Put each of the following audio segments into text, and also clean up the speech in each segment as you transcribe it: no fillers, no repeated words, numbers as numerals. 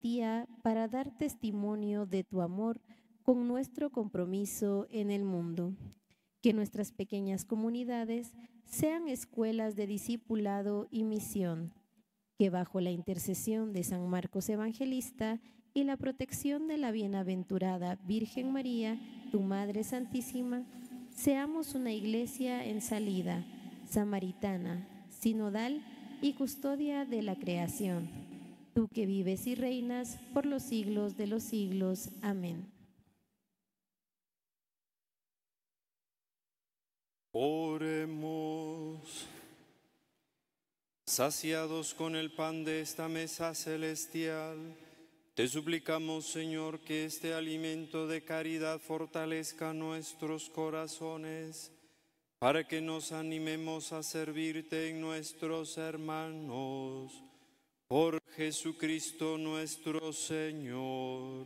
Eucaristía para dar testimonio de tu amor con nuestro compromiso en el mundo. Que nuestras pequeñas comunidades sean escuelas de discipulado y misión. Que bajo la intercesión de San Marcos Evangelista y la protección de la bienaventurada Virgen María, tu Madre Santísima, seamos una iglesia en salida, samaritana, sinodal y custodia de la creación. Tú que vives y reinas por los siglos de los siglos. Amén. Oremos. Saciados con el pan de esta mesa celestial, te suplicamos, Señor, que este alimento de caridad fortalezca nuestros corazones, para que nos animemos a servirte en nuestros hermanos. Por Jesucristo nuestro Señor.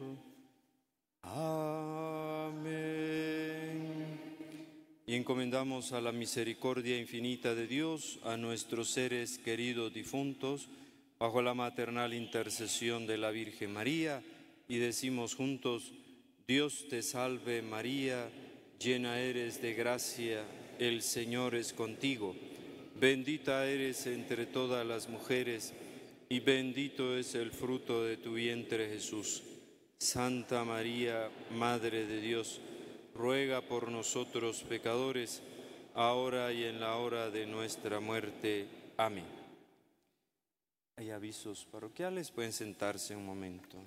Amén. Y encomendamos a la misericordia infinita de Dios a nuestros seres queridos difuntos, bajo la maternal intercesión de la Virgen María, y decimos juntos: Dios te salve María, llena eres de gracia, el Señor es contigo. Bendita eres entre todas las mujeres, y bendito es el fruto de tu vientre Jesús. Santa María, Madre de Dios, ruega por nosotros pecadores, ahora y en la hora de nuestra muerte. Amén. Hay avisos parroquiales, pueden sentarse un momento.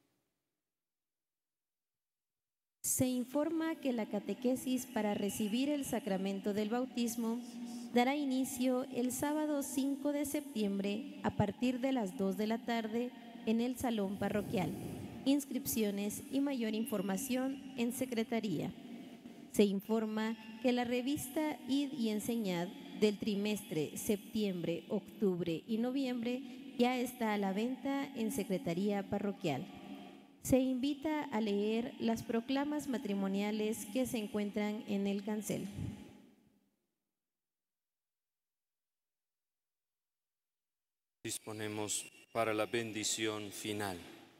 Se informa que la catequesis para recibir el sacramento del bautismo dará inicio el sábado 5 de septiembre a partir de las 2 de la tarde en el salón parroquial. Inscripciones y mayor información en Secretaría. Se informa que la revista Id y Enseñad del trimestre septiembre, octubre y noviembre ya está a la venta en Secretaría Parroquial. Se invita a leer las proclamas matrimoniales que se encuentran en el cancel. Disponemos para la bendición final.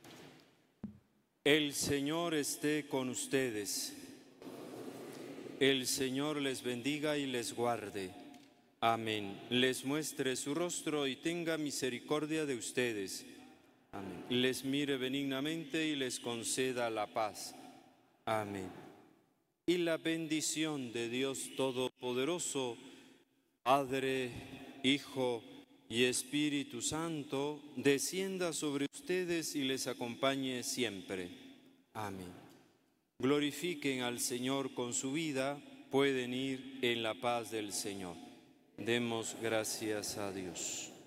El Señor esté con ustedes. El Señor les bendiga y les guarde. Amén. Les muestre su rostro y tenga misericordia de ustedes. Amén. Les mire benignamente y les conceda la paz. Amén. Y la bendición de Dios Todopoderoso, Padre, Hijo y Espíritu Santo, descienda sobre ustedes y les acompañe siempre. Amén. Glorifiquen al Señor con su vida, pueden ir en la paz del Señor. Demos gracias a Dios.